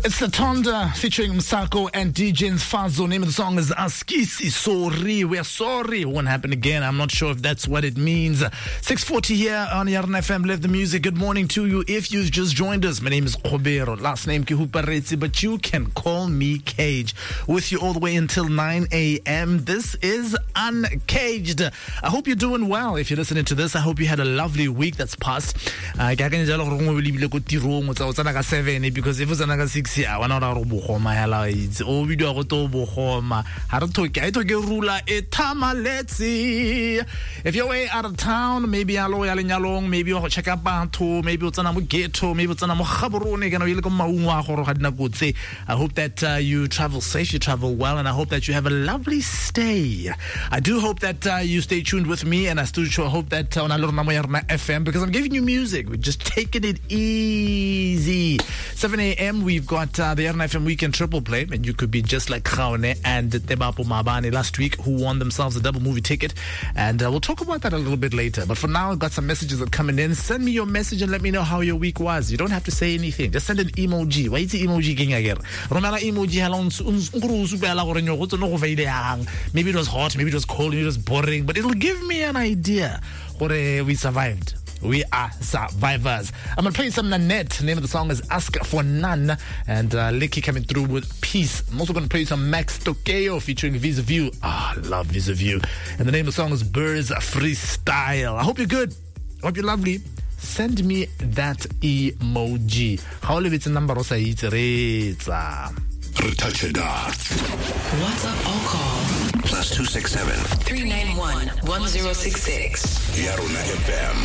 It's the Tonda featuring Msako and DJ Fazo. Name of the song is Askisi Sorry. We're sorry. It won't happen again. I'm not sure if that's what it means. 6:40 here on Yarn FM. Live the music. Good morning to you. If you've just joined us, my name is Kobero. Last name Kihuparetsi, but you can call me Cage. With you all the way until 9 a.m. This is Uncaged. I hope you're doing well. If you're listening to this, I hope you had a lovely week that's passed. Because if it's another 6 I want to bogoma hela itse o video go to bogoma ha re thoke a itoke rula e thamaletse. If you're way out of town, maybe alo ya lenyalong, maybe o check up batho, maybe o tsana mo ghetto, maybe o tsana mo gaborone kana o ile go maungo a go ga dina kotse. I hope that you travel safe, you travel well, and I hope that you have a lovely stay. I do hope that you stay tuned with me, and I still hope that on Alorna Moyarna FM, because I'm giving you music. We're just taking it easy. 7 a.m. we've got the Yarn FM Weekend Triple Play, and you could be just like Khaone and Tebapo Mabane last week, who won themselves a double movie ticket, and we'll talk about that a little bit later. But for now, I've got some messages that are coming in. Send me your message and let me know how your week was. You don't have to say anything, just send an emoji. Why is the emoji king again? Romana emoji. Maybe it was hot, maybe it was cold, maybe it was boring, but it'll give me an idea. We survived. We are survivors. I'm going to play some Nanette. The name of the song is Ask for None. And Licky coming through with Peace. I'm also going to play some Max Tokyo featuring Vis-A-View. I love Vis-A-View. And the name of the song is Birds Freestyle. I hope you're good. I hope you're lovely. Send me that emoji. How live it's a number of WhatsApp or call +267 391 1066. Yaruna FM.